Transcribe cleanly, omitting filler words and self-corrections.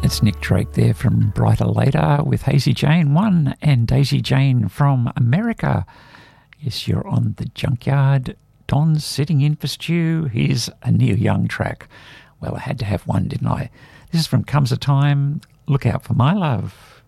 It's Nick Drake there from Brighter Later with Hazy Jane 1 and Daisy Jane from America. Yes, you're on the Junkyard. Don's sitting in for Stu. Here's a Neil Young track. Well, I had to have one, didn't I? This is from Comes a Time, Look Out for My Love.